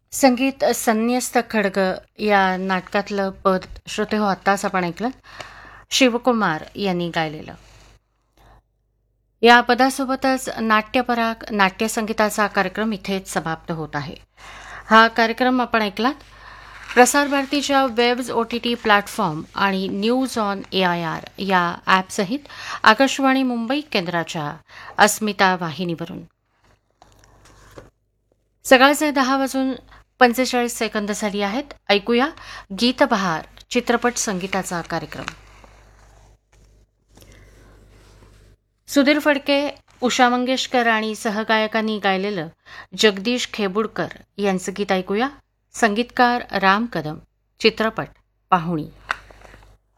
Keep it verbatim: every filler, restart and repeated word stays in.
संगीत संन्यस्त खड्ग या नाटकातलं पद श्रोते हो आत्ताच आपण ऐकलं शिवकुमार यांनी गायलेलं. या पदासोबतच नाट्यपराग नाट्यसंगीताचा कार्यक्रम इथेच समाप्त होत आहे. हा कार्यक्रम आपण ऐकलात प्रसार भारतीच्या webs O T T platform आणि news on A I R या ॲपसहित आकाशवाणी मुंबई केंद्राच्या अस्मिता वाहिनीवरून. सकाळचे दहा वाजून पंचेचाळीस सेकंद झाली आहेत. ऐकूया गीतबहार चित्रपट संगीताचा कार्यक्रम. सुधीर फडके, उषा मंगेशकर आणि सहगायकांनी गायलेलं जगदीश खेबुडकर यांचं गीत ऐकूया. संगीतकार राम कदम. चित्रपट पाहुणी.